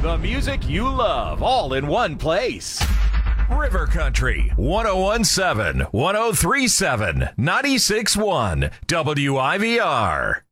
The music you love, all in one place. River Country, 1017, 1037, 96.1, WIVR.